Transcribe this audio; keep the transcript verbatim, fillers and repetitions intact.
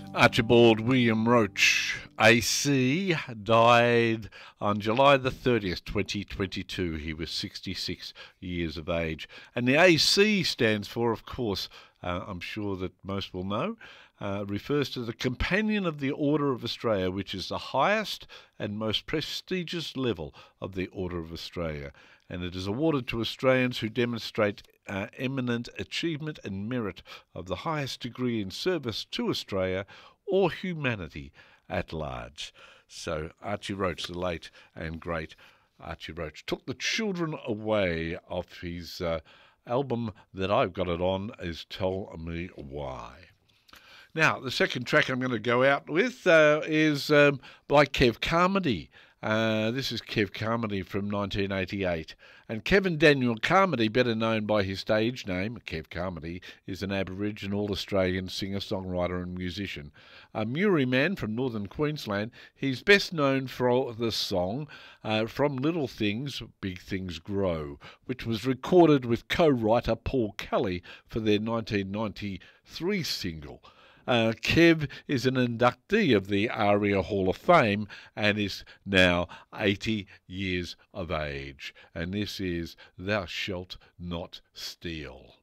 Archibald William Roach, A C, died on July the thirtieth, twenty twenty-two. He was sixty-six years of age. And the A C stands for, of course, uh, I'm sure that most will know, uh, refers to the Companion of the Order of Australia, which is the highest and most prestigious level of the Order of Australia. And it is awarded to Australians who demonstrate uh, eminent achievement and merit of the highest degree in service to Australia or humanity at large. So Archie Roach, the late and great Archie Roach, took the children away off his uh, album that I've got it on is Tell Me Why. Now, the second track I'm going to go out with uh, is um, by Kev Carmody. Uh, this is Kev Carmody from nineteen eighty-eight. And Kevin Daniel Carmody, better known by his stage name, Kev Carmody, is an Aboriginal Australian singer-songwriter and musician. A Murri man from northern Queensland, he's best known for the song uh, From Little Things, Big Things Grow, which was recorded with co-writer Paul Kelly for their nineteen ninety-three single. Uh, Kev is an inductee of the ARIA Hall of Fame and is now eighty years of age. And this is Thou Shalt Not Steal.